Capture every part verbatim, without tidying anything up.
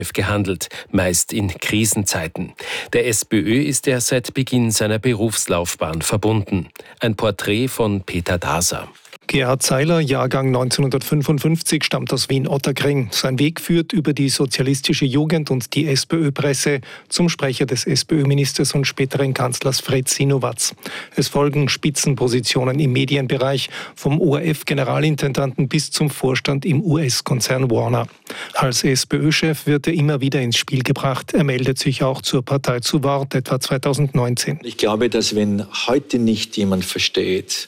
gehandelt, meist in Krisenzeiten. Der SPÖ ist er seit Beginn seiner Berufslaufbahn verbunden. Ein Porträt von Peter Daser. Gerhard Seiler, Jahrgang neunzehnhundertfünfundfünfzig, stammt aus Wien-Ottakring. Sein Weg führt über die sozialistische Jugend und die SPÖ-Presse zum Sprecher des SPÖ-Ministers und späteren Kanzlers Fritz Sinowatz. Es folgen Spitzenpositionen im Medienbereich, vom O R F-Generalintendanten bis zum Vorstand im U S-Konzern Warner. Als SPÖ-Chef wird er immer wieder ins Spiel gebracht. Er meldet sich auch zur Partei zu Wort, etwa zweitausendneunzehn. Ich glaube, dass wenn heute nicht jemand versteht,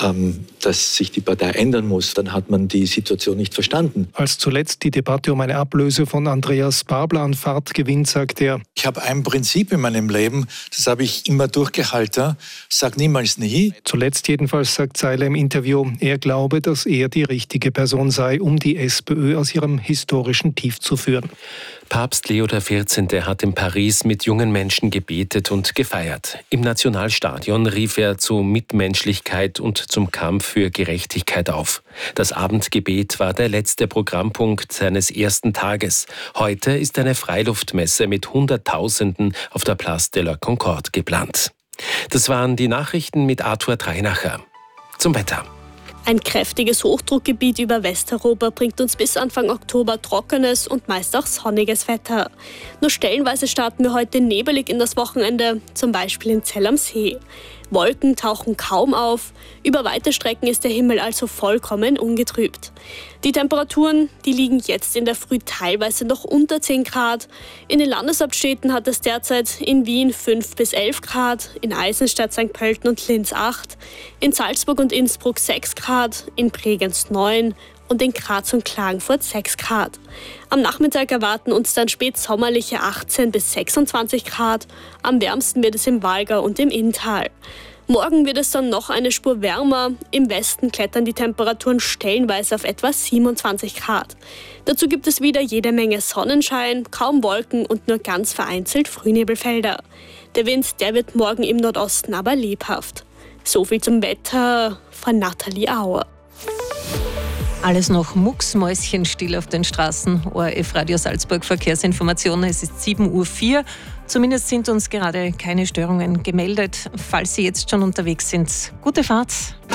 dass sich die Partei ändern muss, dann hat man die Situation nicht verstanden. Als zuletzt die Debatte um eine Ablöse von Andreas Babler an Fahrt gewinnt, sagt er: Ich habe ein Prinzip in meinem Leben, das habe ich immer durchgehalten, sag niemals nie. Zuletzt jedenfalls sagt Seiler im Interview, er glaube, dass er die richtige Person sei, um die SPÖ aus ihrem historischen Tief zu führen. Papst Leo der vierzehnte hat in Paris mit jungen Menschen gebetet und gefeiert. Im Nationalstadion rief er zu Mitmenschlichkeit und zum Kampf für Gerechtigkeit auf. Das Abendgebet war der letzte Programmpunkt seines ersten Tages. Heute ist eine Freiluftmesse mit Hunderttausenden auf der Place de la Concorde geplant. Das waren die Nachrichten mit Arthur Dreinacher. Zum Wetter. Ein kräftiges Hochdruckgebiet über Westeuropa bringt uns bis Anfang Oktober trockenes und meist auch sonniges Wetter. Nur stellenweise starten wir heute nebelig in das Wochenende, zum Beispiel in Zell am See. Wolken tauchen kaum auf, über weite Strecken ist der Himmel also vollkommen ungetrübt. Die Temperaturen, die liegen jetzt in der Früh teilweise noch unter zehn Grad. In den Landeshauptstädten hat es derzeit in Wien fünf bis elf Grad, in Eisenstadt, Sankt Pölten und Linz acht, in Salzburg und Innsbruck sechs Grad, in Bregenz neun und in Graz und Klagenfurt sechs Grad. Am Nachmittag erwarten uns dann spätsommerliche achtzehn bis sechsundzwanzig Grad. Am wärmsten wird es im Walgau und im Inntal. Morgen wird es dann noch eine Spur wärmer. Im Westen klettern die Temperaturen stellenweise auf etwa siebenundzwanzig Grad. Dazu gibt es wieder jede Menge Sonnenschein, kaum Wolken und nur ganz vereinzelt Frühnebelfelder. Der Wind, der wird morgen im Nordosten aber lebhaft. So viel zum Wetter von Nathalie Auer. Alles noch mucksmäuschenstill auf den Straßen. O R F Radio Salzburg Verkehrsinformationen. Es ist sieben Uhr vier. Zumindest sind uns gerade keine Störungen gemeldet. Falls Sie jetzt schon unterwegs sind, gute Fahrt.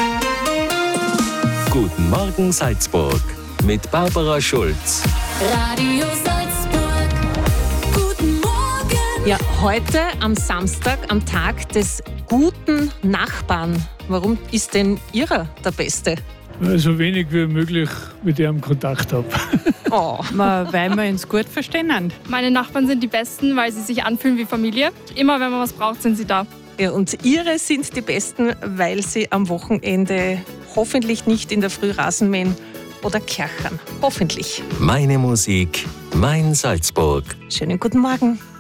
Guten Morgen Salzburg mit Barbara Schulz. Radio Salzburg. Guten Morgen. Ja, heute am Samstag, am Tag des guten Nachbarn. Warum ist denn Ihrer der Beste? So wenig wie möglich mit ihrem Kontakt habe. Oh. Weil wir uns gut verstehen. Meine Nachbarn sind die Besten, weil sie sich anfühlen wie Familie. Immer wenn man was braucht, sind sie da. Ja, und Ihre sind die Besten, weil sie am Wochenende hoffentlich nicht in der Früh Rasen mähen oder kerchern. Hoffentlich. Meine Musik, mein Salzburg. Schönen guten Morgen.